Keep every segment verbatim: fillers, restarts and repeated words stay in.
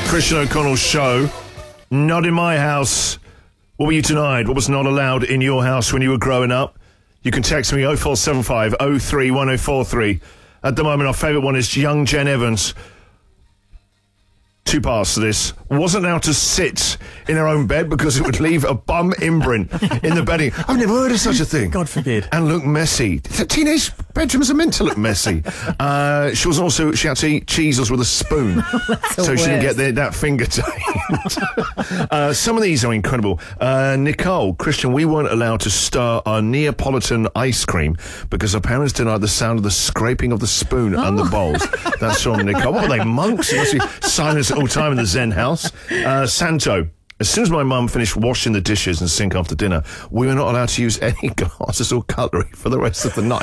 Christian O'Connell show. Not in my house. What were you tonight? What was not allowed in your house when you were growing up? You can text me oh four seven five oh three one oh four three. At the moment, our favourite one is young Jen Evans. Two parts to this. Wasn't allowed to sit in her own bed because it would leave a bum imprint in the bedding. I've never heard of such a thing. God forbid. And look messy. Teenage bedrooms are meant to look messy. Uh, she was also, she had to eat Cheezels with a spoon. So she didn't get the, that finger tamed. uh, some of these are incredible. Uh, Nicole, Christian, we weren't allowed to stir our Neapolitan ice cream because our parents didn't like the sound of the scraping of the spoon oh. and the bowls. That's from Nicole. What were they, monks? It must be silence all the time in the Zen house. Uh, Santo, as soon as my mum finished washing the dishes and sink after dinner, we were not allowed to use any glasses or cutlery for the rest of the night.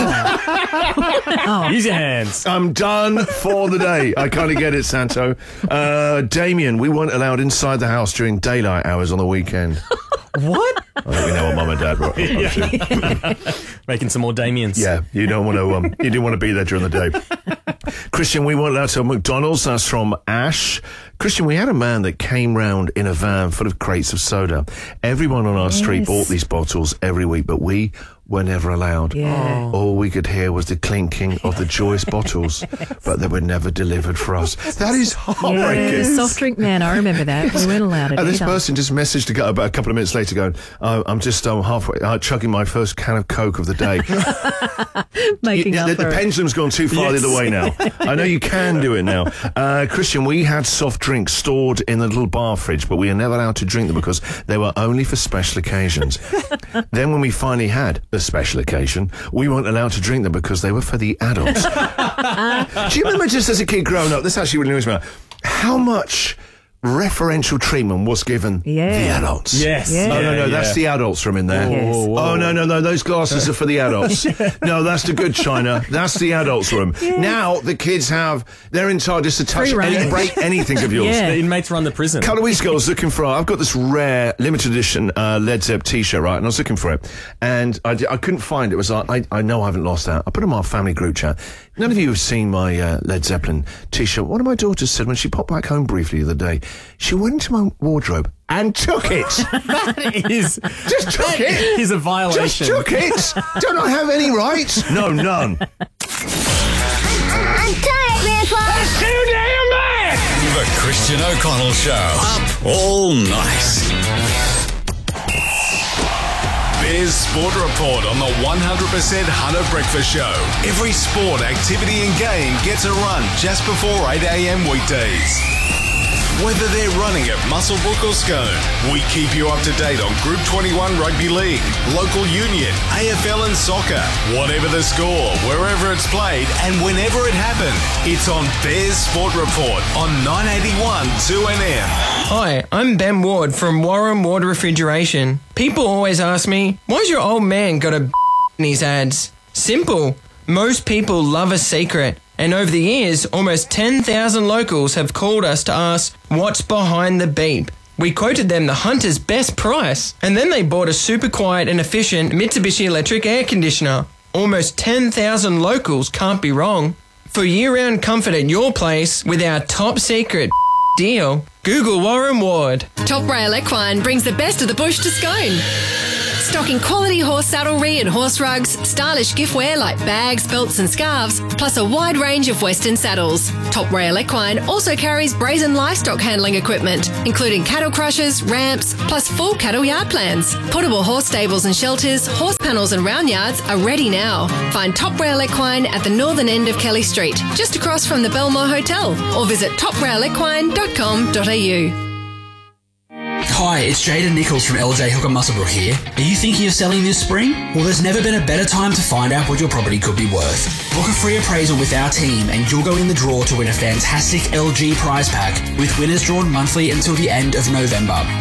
Oh. Use your hands. I'm done for the day. I kind of get it, Santo. Uh, Damien, we weren't allowed inside the house during daylight hours on the weekend. What? I think we know what Mum and Dad were up yeah. Making some more Damiens. Yeah, you don't want to. Um, you didn't want to be there during the day. Christian, we weren't allowed to McDonald's. That's from Ash. Christian, we had a man that came round in a van full of crates of soda. Everyone on our yes. street bought these bottles every week, but we were never allowed. Yeah. All we could hear was the clinking of the Joyce bottles, but they were never delivered for us. That is heartbreaking. Yeah, the soft drink man, I remember that. We weren't allowed it And this either. person just messaged to go about a couple of minutes later going, oh, I'm just um, halfway, uh, chugging my first can of Coke of the day. Making yeah, up the, for the it. pendulum's gone too far Yes. the other way now. I know you can do it now. Uh, Christian, we had soft drinks stored in the little bar fridge, but we were never allowed to drink them because they were only for special occasions. Then when we finally had a special occasion, we weren't allowed to drink them because they were for the adults. Do you remember just as a kid growing up, this actually really annoys me, how much referential treatment was given Yeah. the adults? Yes. Yeah. No, no, no, Yeah, that's yeah. the adults room in there. Yes. Whoa, whoa. Oh, no, no, no, those glasses are for the adults. No, that's the good china. That's the adults room. Yeah. Now the kids have, they're in charge just to touch Free any, range. break anything of yours. Yeah. The inmates run the prison. A couple of weeks ago, I was looking for, I've got this rare limited edition uh, Led Zepp t-shirt, right? And I was looking for it. And I, I couldn't find it. It was like, I, I know I haven't lost out. I put it in my family group chat. None of you have seen my uh, Led Zeppelin t-shirt. One of my daughters said when she popped back home briefly the other day, she went into my wardrobe and took it. That is... Just took that it. is a violation. Just took it. Don't I have any rights? No, none. I'm tired, Grandpa. That's too damn bad! The Christian O'Connell Show. Up all night. Bears Sport Report on the one hundred percent Hunter Breakfast Show. Every sport, activity and game gets a run just before eight a.m. weekdays. Whether they're running at Muswellbrook or Scone, we keep you up to date on Group twenty-one Rugby League, local union, A F L and soccer. Whatever the score, wherever it's played and whenever it happened, it's on Bears Sport Report on nine eighty-one two N M. Hi, I'm Ben Ward from Warren Ward Refrigeration. People always ask me, why's your old man got a in his ads? Simple. Most people love a secret. And over the years, almost ten thousand locals have called us to ask, what's behind the beep? We quoted them the Hunter's best price, and then they bought a super quiet and efficient Mitsubishi electric air conditioner. Almost ten thousand locals can't be wrong. For year-round comfort at your place with our top secret deal, Google Warren Ward. Top Rail Equine brings the best of the bush to Scone. Stocking quality horse saddlery and horse rugs, stylish giftware like bags, belts and scarves, plus a wide range of Western saddles. Top Rail Equine also carries brazen livestock handling equipment, including cattle crushers, ramps, plus full cattle yard plans. Portable horse stables and shelters, horse panels and round yards are ready now. Find Top Rail Equine at the northern end of Kelly Street, just across from the Belmore Hotel, or visit top rail equine dot com dot a u. Hi, it's Jaden Nichols from L J Hooker Muswellbrook here. Are you thinking of selling this spring? Well, there's never been a better time to find out what your property could be worth. Book a free appraisal with our team and you'll go in the draw to win a fantastic L G prize pack with winners drawn monthly until the end of November.